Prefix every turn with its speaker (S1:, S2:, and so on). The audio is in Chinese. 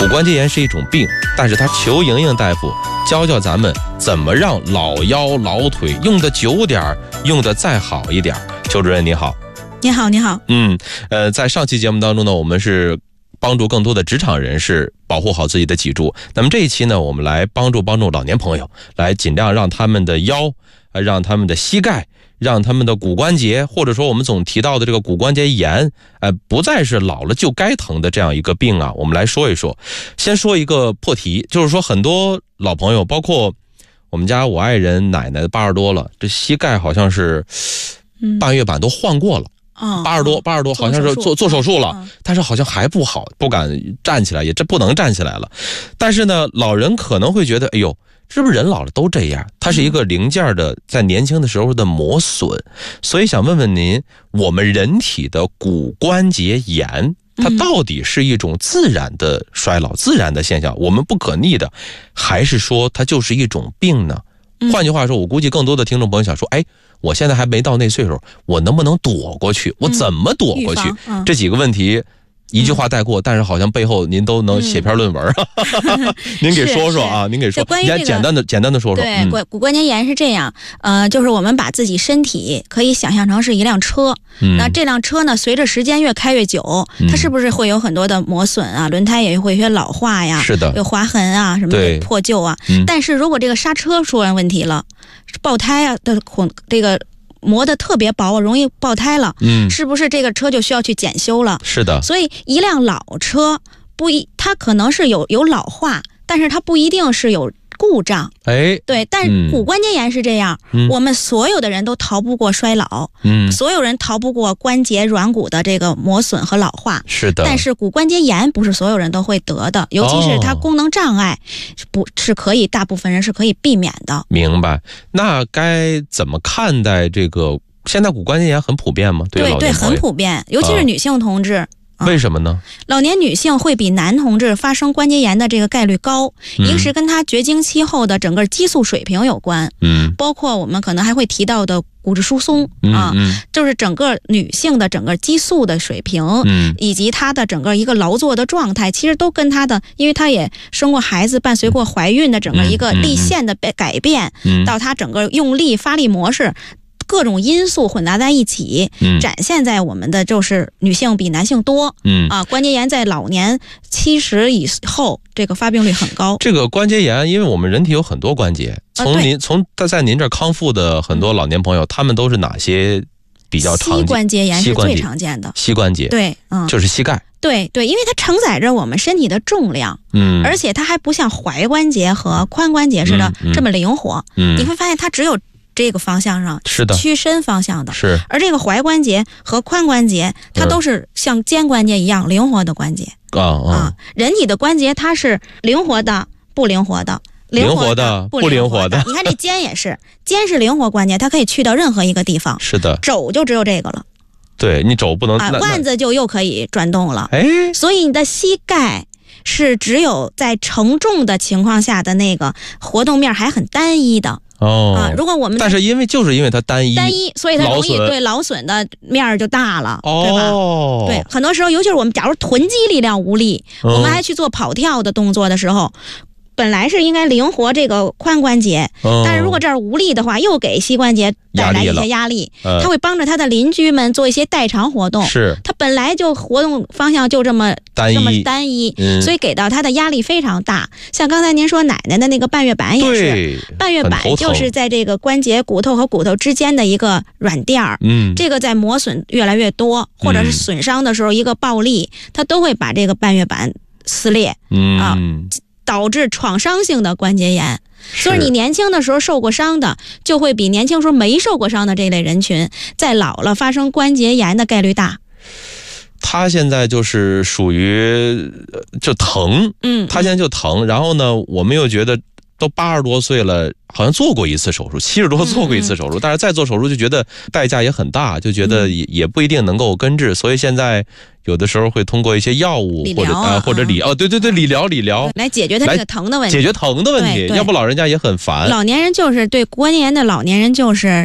S1: 骨关节炎是一种病，但是他求莹莹大夫教教咱们怎么让老腰老腿用的久点，用的再好一点。邱主任你好。
S2: 你好，你好。
S1: 在上期节目当中呢，我们是帮助更多的职场人士保护好自己的脊柱。那么这一期呢，我们来帮助老年朋友，来尽量让他们的腰，让他们的膝盖，让他们的骨关节，或者说我们总提到的这个骨关节炎，不再是老了就该疼的这样一个病啊。我们来说一说，先说一个破题，就是说很多老朋友，包括我们家我爱人奶奶80多了，这膝盖好像是半月板都换过了。80多好像是做手术了，但是好像还不好，不敢站起来，也不能站起来了。但是呢，老人可能会觉得，哎呦，是不是人老了都这样？它是一个零件的在年轻的时候的磨损。所以想问问您，我们人体的骨关节炎，它到底是一种自然的衰老、自然的现象，我们不可逆的，还是说它就是一种病呢？换句话说，我估计更多的听众朋友想说，我现在还没到那岁数，我能不能躲过去？我怎么躲过去？这几个问题一句话带过，但是好像背后您都能写篇论文。您给说说啊，您给说，简单的说说。
S2: 对，骨关节炎是这样，就是我们把自己身体可以想象成是一辆车，那这辆车呢，随着时间越开越久，它是不是会有很多的磨损啊？轮胎也会有些老化呀，
S1: 是的，
S2: 有划痕啊，什么的破旧啊。但是如果这个刹车出现问题了，爆胎啊的这个磨得特别薄，容易爆胎了，是不是这个车就需要去检修了？是的。所以一辆老车它可能是有老化，但是它不一定是有故障。对，但骨关节炎是这样，我们所有的人都逃不过衰老，所有人逃不过关节软骨的这个磨损和老化。是的。但是骨关节炎不是所有人都会得的，尤其是它功能障碍，大部分人是可以避免的。明白。
S1: 那该怎么看待这个？现在骨关节炎很普遍吗？
S2: 对，很普遍，尤其是女性同志。
S1: 为什么呢？
S2: 老年女性会比男同志发生关节炎的这个概率高，一个是跟她绝经期后的整个激素水平有关，包括我们可能还会提到的骨质疏松就是整个女性的整个激素的水平，以及她的整个一个劳作的状态，其实都跟她的，因为她也生过孩子，伴随过怀孕的整个一个力线的改变，到她整个用力发力模式。各种因素混杂在一起，展现在我们的就是女性比男性多，关节炎在老年70以后，这个发病率很高。
S1: 这个关节炎，因为我们人体有很多关节，从在您这儿康复的很多老年朋友，他们都是哪些比较常见？
S2: 膝关节炎是最常见的。
S1: 膝关节，对，就是膝盖。
S2: 对，因为它承载着我们身体的重量，而且它还不像踝关节和髋关节似的这么灵活，你会发现它只有这个方向上是的，屈伸方向的，是。而这个踝关节和髋关节，它都是像肩关节一样灵活的关节人体的关节它是灵活的，不灵活的，
S1: 灵活的，不灵活的。
S2: 你看这肩也是，肩是灵活关节，它可以去到任何一个地方。
S1: 是的，
S2: 肘就只有这个了。
S1: 对，你肘不能
S2: 腕子就又可以转动了。所以你的膝盖是只有在承重的情况下的那个活动面还很单一的。如果我们
S1: 但是因为它单一，
S2: 所以它容易对劳损的面就大了，对吧？对，很多时候，尤其是我们假如臀肌力量无力，我们还去做跑跳的动作的时候，本来是应该灵活这个髋关节，但是如果这儿无力的话，又给膝关节带来一些压力，它会帮着他的邻居们做一些代偿活动。是，它本来就活动方向就这么单一，所以给到他的压力非常大。像刚才您说奶奶的那个半月板也是，半月板就是在这个关节骨头和骨头之间的一个软垫儿，这个在磨损越来越多，或者是损伤的时候一个暴力，它都会把这个半月板撕裂，导致创伤性的关节炎。所以你年轻的时候受过伤的，就会比年轻时候没受过伤的这类人群，在老了发生关节炎的概率大。
S1: 他现在就是属于就疼，他现在就疼，然后呢，我们又觉得都80多岁了，好像做过一次手术，70多做过一次手术，但是再做手术就觉得代价也很大，就觉得也不一定能够根治，所以现在有的时候会通过一些药物或者理疗
S2: 来解决他这个疼的问题，
S1: 要不老人家也很烦。
S2: 老年人就是对关节炎的老年人就是